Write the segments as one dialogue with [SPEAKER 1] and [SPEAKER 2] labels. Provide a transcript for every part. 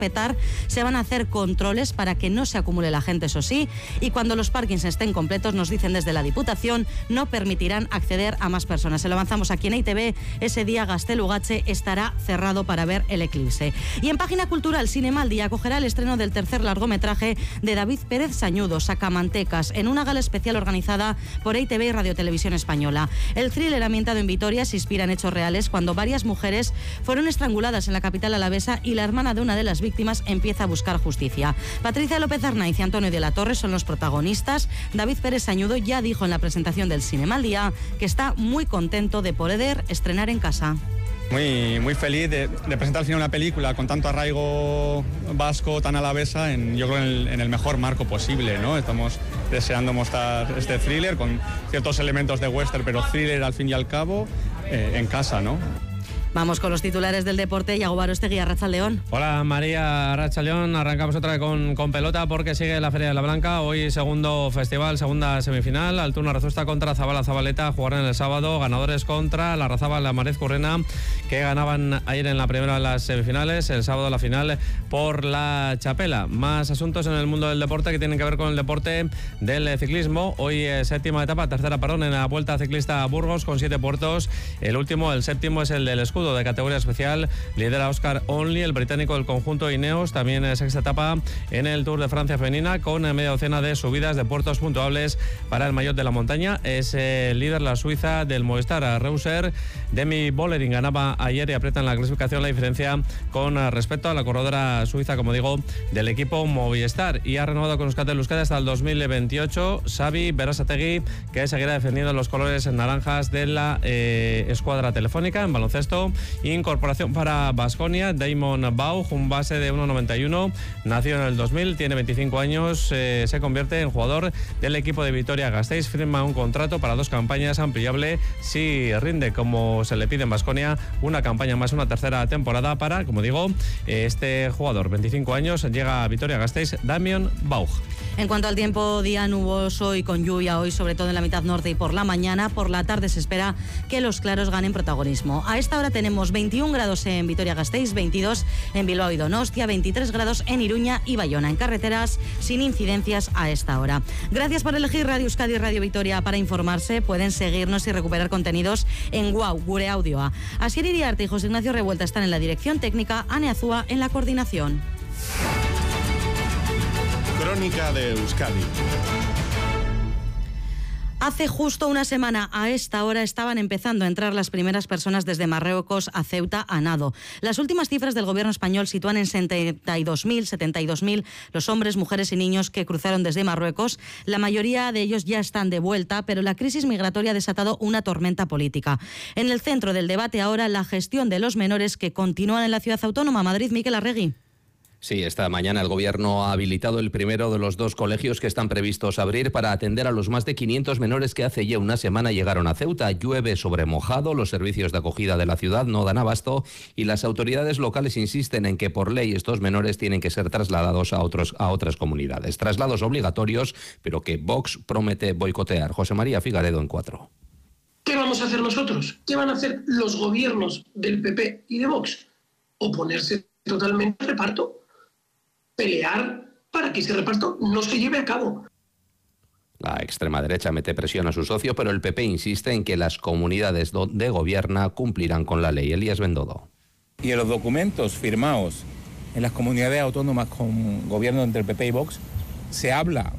[SPEAKER 1] respetar, se van a hacer controles para que no se acumule la gente, eso sí, y cuando los parkings estén completos, nos dicen desde la Diputación, no permitirán acceder a más personas. Se lo avanzamos aquí en ITV, ese día Gaztelugatxe estará cerrado para ver el eclipse. Y en página cultural, Cinemaldi acogerá el estreno del tercer largometraje de David Pérez Sañudo, Sacamantecas, en una gala especial organizada por ITV y Radio Televisión Española. El thriller ambientado en Vitoria se inspira en hechos reales cuando varias mujeres fueron estranguladas en la capital alavesa y la hermana de una de las víctimas empieza a buscar justicia. Patricia López Arnaiz y Antonio de la Torre son los protagonistas. David Pérez Sañudo ya dijo en la presentación del Cinemaldía que está muy contento de poder estrenar en casa.
[SPEAKER 2] Muy feliz de presentar al final una película con tanto arraigo vasco, tan alavesa, yo creo en el mejor marco posible, ¿no? Estamos deseando mostrar este thriller con ciertos elementos de western, pero thriller al fin y al cabo, en casa, ¿no?
[SPEAKER 1] Vamos con los titulares del deporte. Iago Barostegui, Arratsaldeón.
[SPEAKER 3] Hola María, Arratsaldeón. Arrancamos otra vez con pelota porque sigue la Feria de la Blanca. Hoy segundo festival, segunda semifinal. Altuna Rezusta contra Zabala Zabaleta. Jugarán el sábado. Ganadores contra la Larrazábal, la Marez Currena, que ganaban ayer en la primera de las semifinales. El sábado la final por la Chapela. Más asuntos en el mundo del deporte que tienen que ver con el deporte del ciclismo. Hoy séptima etapa, tercera parón en la Vuelta Ciclista a Burgos con 7 puertos. El séptimo es el del Escudo de categoría especial, lidera Oscar Only, el británico del conjunto Ineos, también sexta etapa en el Tour de Francia femenina con media docena de subidas de puertos puntuables para el maillot de la montaña. Es líder la suiza del Movistar Reuser. Demi Vollering ganaba ayer y aprieta en la clasificación la diferencia con respecto a la corredora suiza, como digo, del equipo Movistar, y ha renovado con Euskaltel Euskadi hasta el 2028 Xavi Berasategui, que seguirá defendiendo los colores naranjas de la escuadra telefónica. En baloncesto, incorporación para Baskonia, Damon Baugh, un base de 1,91, nació en el 2000, tiene 25 años, se convierte en jugador del equipo de Vitoria-Gasteiz, firma un contrato para 2 campañas ampliable si rinde como se le pide en Baskonia, una campaña más, una tercera temporada para, como digo, este jugador, 25 años, llega a Vitoria-Gasteiz, Damon Baugh.
[SPEAKER 1] En cuanto al tiempo, día nuboso y con lluvia hoy, sobre todo en la mitad norte y por la mañana. Por la tarde se espera que los claros ganen protagonismo. A esta hora tenemos 21 grados en Vitoria-Gasteiz, 22 en Bilbao y Donostia, 23 grados en Iruña y Bayona. En carreteras, sin incidencias a esta hora. Gracias por elegir Radio Euskadi y Radio Vitoria para informarse. Pueden seguirnos y recuperar contenidos en Guau, Gure Audioa. Asier Iriarte y José Ignacio Revuelta están en la dirección técnica, Ane Azúa en la coordinación.
[SPEAKER 4] Crónica de Euskadi.
[SPEAKER 1] Hace justo una semana a esta hora estaban empezando a entrar las primeras personas desde Marruecos a Ceuta a nado. Las últimas cifras del gobierno español sitúan en 72.000 los hombres, mujeres y niños que cruzaron desde Marruecos. La mayoría de ellos ya están de vuelta, pero la crisis migratoria ha desatado una tormenta política. En el centro del debate ahora la gestión de los menores que continúan en la ciudad autónoma. Madrid, Miquel Arregui.
[SPEAKER 5] Sí, esta mañana el Gobierno ha habilitado el primero de los 2 colegios que están previstos abrir para atender a los más de 500 menores que hace ya una semana llegaron a Ceuta. Llueve sobre mojado, los servicios de acogida de la ciudad no dan abasto y las autoridades locales insisten en que por ley estos menores tienen que ser trasladados a otras comunidades. Traslados obligatorios, pero que Vox promete boicotear. José María Figaredo en 4.
[SPEAKER 6] ¿Qué vamos a hacer nosotros? ¿Qué van a hacer los gobiernos del PP y de Vox? Oponerse totalmente al reparto. Pelear para que ese reparto no se lleve a cabo.
[SPEAKER 5] La extrema derecha mete presión a su socio, pero el PP insiste en que las comunidades donde gobierna cumplirán con la ley. Elías Bendodo.
[SPEAKER 7] Y en los documentos firmados en las comunidades autónomas con gobierno entre el PP y Vox, se habla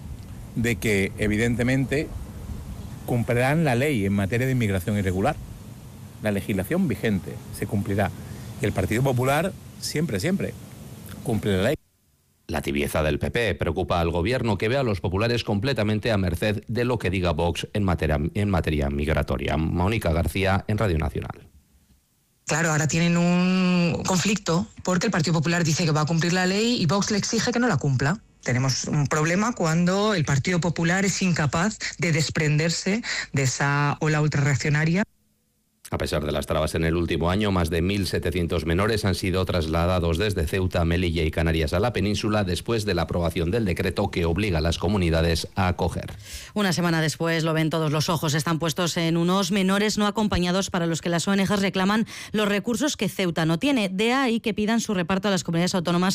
[SPEAKER 7] de que evidentemente cumplirán la ley en materia de inmigración irregular. La legislación vigente se cumplirá. Y el Partido Popular siempre cumple la ley.
[SPEAKER 5] La tibieza del PP preocupa al gobierno, que ve a los populares completamente a merced de lo que diga Vox en materia migratoria. Mónica García en Radio Nacional.
[SPEAKER 8] Claro, ahora tienen un conflicto porque el Partido Popular dice que va a cumplir la ley y Vox le exige que no la cumpla. Tenemos un problema cuando el Partido Popular es incapaz de desprenderse de esa ola ultrarreaccionaria.
[SPEAKER 5] A pesar de las trabas en el último año, más de 1.700 menores han sido trasladados desde Ceuta, Melilla y Canarias a la península después de la aprobación del decreto que obliga a las comunidades a acoger.
[SPEAKER 1] Una semana después, lo ven todos los ojos, están puestos en unos menores no acompañados para los que las ONGs reclaman los recursos que Ceuta no tiene. De ahí que pidan su reparto a las comunidades autónomas